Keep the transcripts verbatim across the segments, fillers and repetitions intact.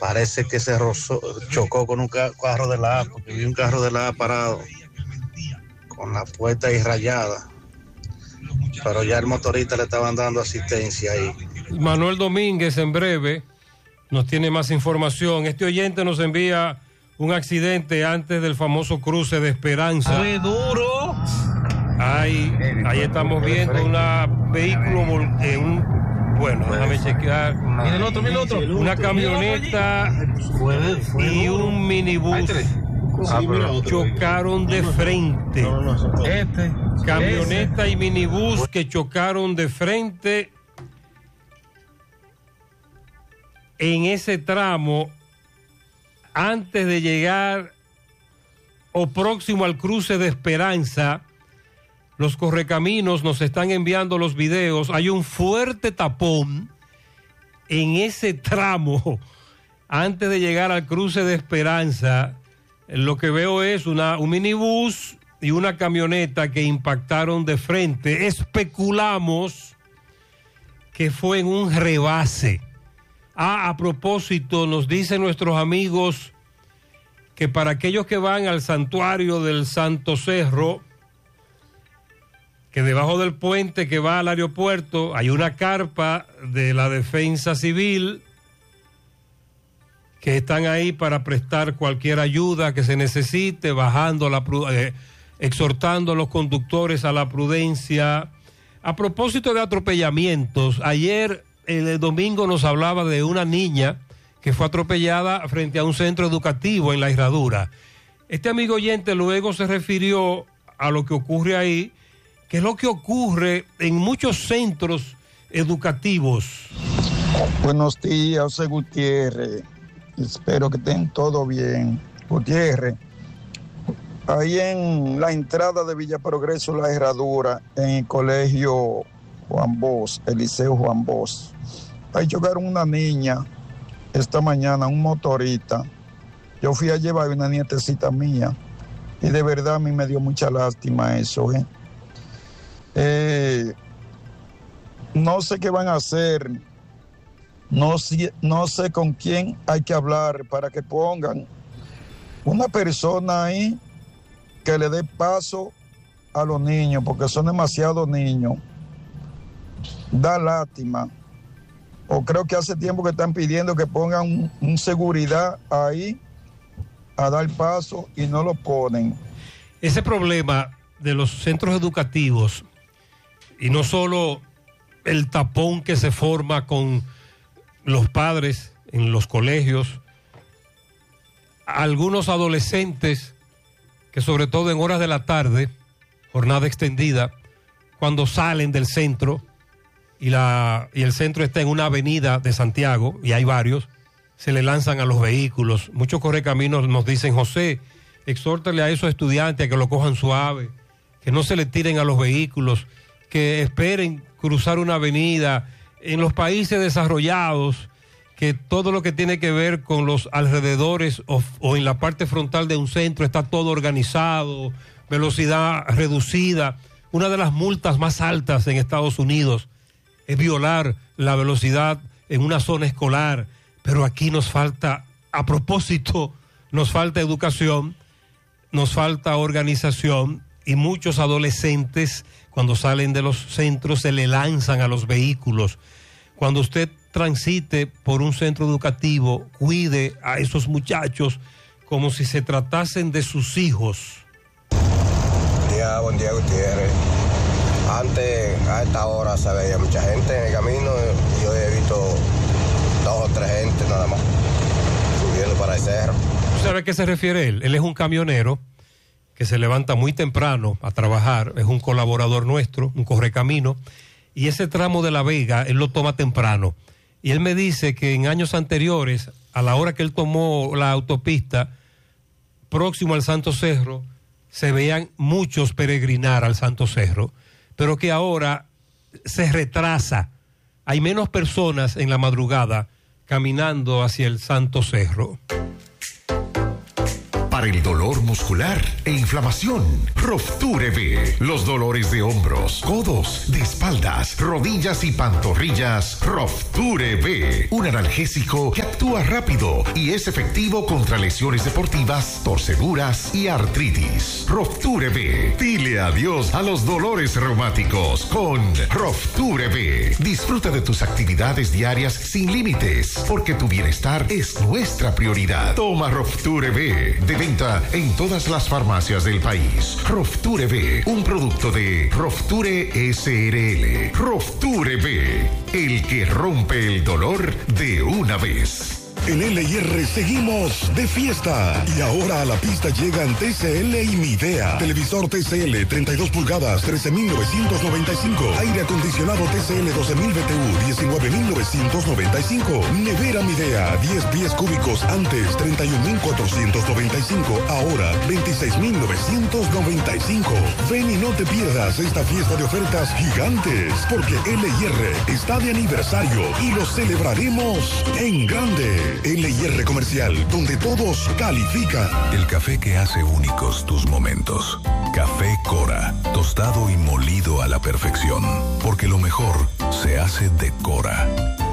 parece que se rozó, chocó con un ca- carro de la A, porque vi un carro de la A parado con la puerta ahí rayada, pero ya el motorista le estaban dando asistencia ahí. Manuel Domínguez en breve nos tiene más información. Este oyente nos envía un accidente antes del famoso cruce de Esperanza. ¡Muy duro! Ahí, ahí estamos viendo un vehículo, vol- eh, un, bueno, déjame chequear. Mira el otro, mira el otro. Una camioneta y un minibús chocaron de frente. Este. Camioneta y minibús que chocaron de frente en ese tramo antes de llegar o próximo al cruce de Esperanza. Los correcaminos nos están enviando los videos. Hay un fuerte tapón en ese tramo antes de llegar al cruce de Esperanza. Lo que veo es una, un minibús y una camioneta que impactaron de frente. Especulamos que fue en un rebase. Ah, a propósito, nos dicen nuestros amigos que para aquellos que van al santuario del Santo Cerro, que debajo del puente que va al aeropuerto hay una carpa de la Defensa Civil que están ahí para prestar cualquier ayuda que se necesite, bajando la eh, exhortando a los conductores a la prudencia. A propósito de atropellamientos, ayer el domingo nos hablaba de una niña que fue atropellada frente a un centro educativo en La Herradura. Este amigo oyente luego se refirió a lo que ocurre ahí, que es lo que ocurre en muchos centros educativos. Buenos días, José Gutiérrez. Espero que estén todo bien. Gutiérrez, ahí en la entrada de Villa Progreso, La Herradura, en el colegio Juan Bosch, el liceo Juan Bosch, ahí chocaron una niña esta mañana, un motorista. Yo fui a llevar una nietecita mía y de verdad a mí me dio mucha lástima eso, ¿eh? Eh, no sé qué van a hacer, no sé, no sé con quién hay que hablar para que pongan una persona ahí que le dé paso a los niños, porque son demasiados niños. Da lástima. O creo que hace tiempo que están pidiendo que pongan un, un seguridad ahí a dar paso y no lo ponen. Ese problema de los centros educativos, y no solo el tapón que se forma con los padres en los colegios, algunos adolescentes que sobre todo en horas de la tarde, jornada extendida, cuando salen del centro y, la, y el centro está en una avenida de Santiago, y hay varios, se le lanzan a los vehículos. Muchos correcaminos nos dicen: José, exhórtale a esos estudiantes a que lo cojan suave, que no se le tiren a los vehículos, que esperen cruzar una avenida. En los países desarrollados, que todo lo que tiene que ver con los alrededores o, o en la parte frontal de un centro está todo organizado, velocidad reducida. Una de las multas más altas en Estados Unidos es violar la velocidad en una zona escolar, pero aquí nos falta, a propósito, nos falta educación, nos falta organización, y muchos adolescentes cuando salen de los centros se le lanzan a los vehículos. Cuando usted transite por un centro educativo, cuide a esos muchachos como si se tratasen de sus hijos. Buen día, buen día, Gutiérrez. Antes, a esta hora, se veía mucha gente en el camino. Yo he visto dos o tres gente nada más subiendo para el cerro. ¿Sabe a qué se refiere él? Él es un camionero que se levanta muy temprano a trabajar, es un colaborador nuestro, un correcamino, y ese tramo de La Vega él lo toma temprano. Y él me dice que en años anteriores, a la hora que él tomó la autopista, próximo al Santo Cerro, se veían muchos peregrinar al Santo Cerro, pero que ahora se retrasa. Hay menos personas en la madrugada caminando hacia el Santo Cerro. Para para el dolor muscular e inflamación. Rofture B. Los dolores de hombros, codos, de espaldas, rodillas y pantorrillas. Rofture B. Un analgésico que actúa rápido y es efectivo contra lesiones deportivas, torceduras y artritis. Rofture B. Dile adiós a los dolores reumáticos con Rofture B. Disfruta de tus actividades diarias sin límites, porque tu bienestar es nuestra prioridad. Toma Rofture B, de venta en todas las farmacias del país. Rofture B, un producto de Rofture S R L. Rofture B, el que rompe el dolor de una vez. En L y R seguimos de fiesta. Y ahora a la pista llegan T C L y Midea. Televisor T C L treinta y dos pulgadas, trece mil novecientos noventa y cinco. Aire acondicionado T C L doce mil B T U, diecinueve mil novecientos noventa y cinco. Nevera Midea, diez pies cúbicos antes, treinta y un mil cuatrocientos noventa y cinco. Ahora, veintiséis mil novecientos noventa y cinco. Ven y no te pierdas esta fiesta de ofertas gigantes, porque L y R está de aniversario y lo celebraremos en grande. L y R Comercial, donde todos califican. El café que hace únicos tus momentos. Café Cora, tostado y molido a la perfección. Porque lo mejor se hace de Cora.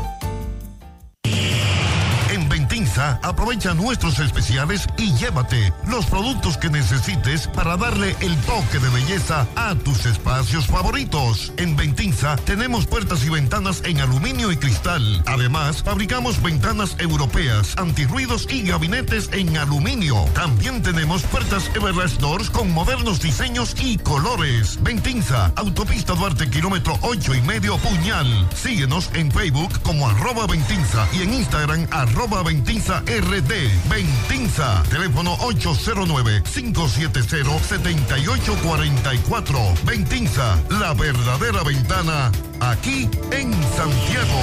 Ventinza, aprovecha nuestros especiales y llévate los productos que necesites para darle el toque de belleza a tus espacios favoritos. En Ventinza tenemos puertas y ventanas en aluminio y cristal. Además, fabricamos ventanas europeas, antirruidos y gabinetes en aluminio. También tenemos puertas Everlast Doors con modernos diseños y colores. Ventinza, Autopista Duarte, kilómetro ocho y medio, Puñal. Síguenos en Facebook como arroba Ventinza y en Instagram arroba Ventinza R D. Ventinza, teléfono ocho cero nueve, cinco siete cero, siete ocho cuatro cuatro. Ventinza, la verdadera ventana, aquí en Santiago.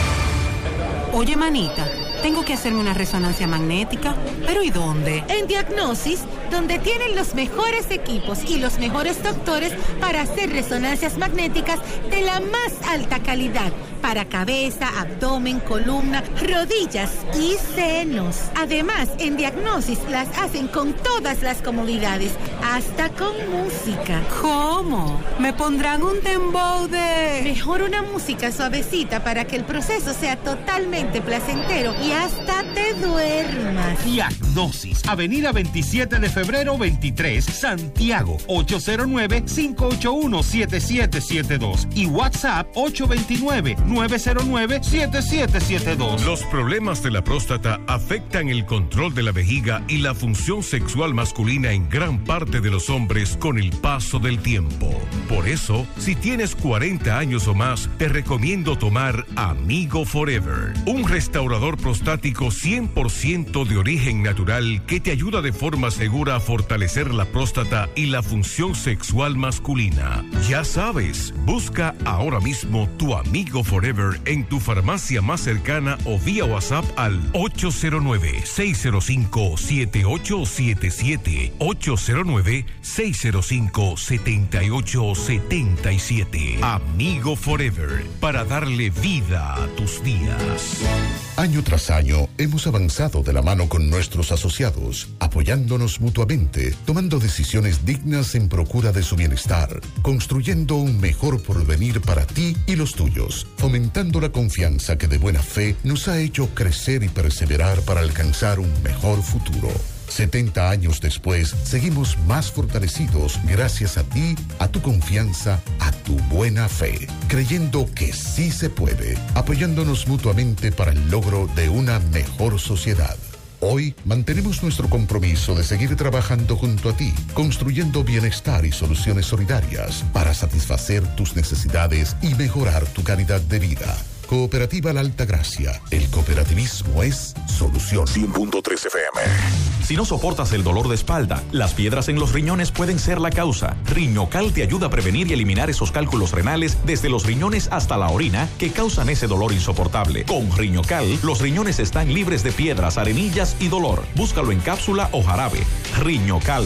Oye, manita, tengo que hacerme una resonancia magnética, ¿pero y dónde? En Diagnosis, donde tienen los mejores equipos y los mejores doctores para hacer resonancias magnéticas de la más alta calidad para cabeza, abdomen, columna, rodillas y senos. Además, en Diagnosis las hacen con todas las comodidades, hasta con música. ¿Cómo? ¿Me pondrán un dembow de...? Mejor una música suavecita para que el proceso sea totalmente placentero y hasta te duermas. Diagnosis, Avenida veintisiete de febrero veintitrés, Santiago, ocho cero nueve, cinco ocho uno, siete siete siete dos y WhatsApp ocho dos nueve, nueve cero nueve, siete siete siete dos. Los problemas de la próstata afectan el control de la vejiga y la función sexual masculina en gran parte de los hombres con el paso del tiempo. Por eso, si tienes cuarenta años o más, te recomiendo tomar Amigo Forever, un restaurador prostático cien por ciento de origen natural que te ayuda de forma segura a fortalecer la próstata y la función sexual masculina. Ya sabes, busca ahora mismo tu Amigo Forever en tu farmacia más cercana o vía WhatsApp al ocho cero nueve, seis cero cinco, siete ocho siete siete, ocho cero nueve, seis cero cinco, siete ocho siete siete. Amigo Forever, para darle vida a tus días. Año tras año hemos avanzado de la mano con nuestros asociados, apoyándonos mutuamente, tomando decisiones dignas en procura de su bienestar, construyendo un mejor porvenir para ti y los tuyos, fomentando la confianza que de buena fe nos ha hecho crecer y perseverar para alcanzar un mejor futuro. setenta años después, seguimos más fortalecidos gracias a ti, a tu confianza, a tu buena fe, creyendo que sí se puede, apoyándonos mutuamente para el logro de una mejor sociedad. Hoy mantenemos nuestro compromiso de seguir trabajando junto a ti, construyendo bienestar y soluciones solidarias para satisfacer tus necesidades y mejorar tu calidad de vida. Cooperativa La Altagracia. El cooperativismo es solución. cien punto tres F M. Si no soportas el dolor de espalda, las piedras en los riñones pueden ser la causa. Riñocal te ayuda a prevenir y eliminar esos cálculos renales desde los riñones hasta la orina que causan ese dolor insoportable. Con Riñocal, los riñones están libres de piedras, arenillas y dolor. Búscalo en cápsula o jarabe. Riñocal,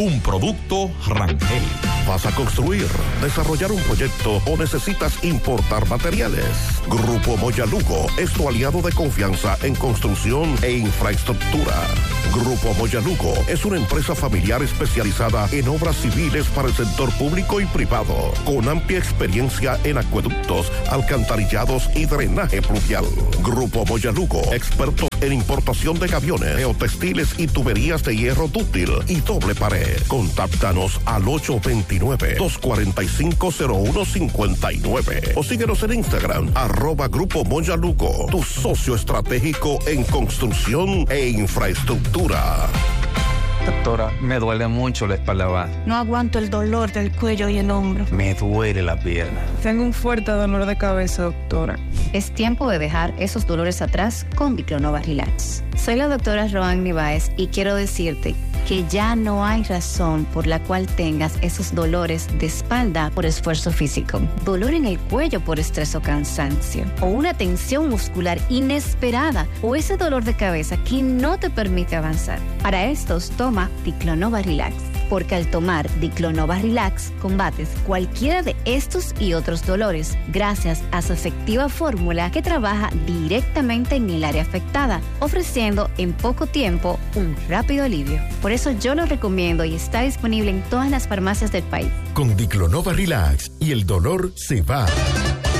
un producto Rangel. ¿Vas a construir, desarrollar un proyecto o necesitas importar materiales? Grupo Moyalugo es tu aliado de confianza en construcción e infraestructura. Grupo Moyalugo es una empresa familiar especializada en obras civiles para el sector público y privado, con amplia experiencia en acueductos, alcantarillados y drenaje pluvial. Grupo Moyalugo, expertos en importación de gaviones, geotextiles y tuberías de hierro dúctil y doble pared. Contáctanos al ocho dos nueve, dos cuatro cinco, cero uno cinco nueve o síguenos en Instagram, arroba Grupo Moyalugo, tu socio estratégico en construcción e infraestructura. Doctora, me duele mucho la espalda baja. No aguanto el dolor del cuello y el hombro. Me duele la pierna. Tengo un fuerte dolor de cabeza, doctora. Es tiempo de dejar esos dolores atrás con Diclonova Relax. Soy la doctora Roanny Báez y quiero decirte que ya no hay razón por la cual tengas esos dolores de espalda por esfuerzo físico, dolor en el cuello por estrés o cansancio, o una tensión muscular inesperada, o ese dolor de cabeza que no te permite avanzar. Para estos, toma Diclonova Relax, porque al tomar Diclonova Relax combates cualquiera de estos y otros dolores gracias a su efectiva fórmula que trabaja directamente en el área afectada, ofreciendo en poco tiempo un rápido alivio. Por eso yo lo recomiendo y está disponible en todas las farmacias del país. Con Diclonova Relax y el dolor se va.